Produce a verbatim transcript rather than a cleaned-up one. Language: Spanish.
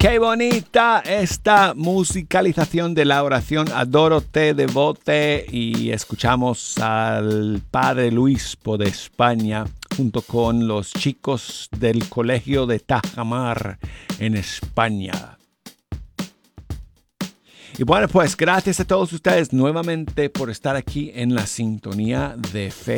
Qué bonita esta musicalización de la oración Adoro te devote, y escuchamos al padre Luispo de España junto con los chicos del colegio de Tajamar en España. Y bueno, pues gracias a todos ustedes nuevamente por estar aquí en la sintonía de Fe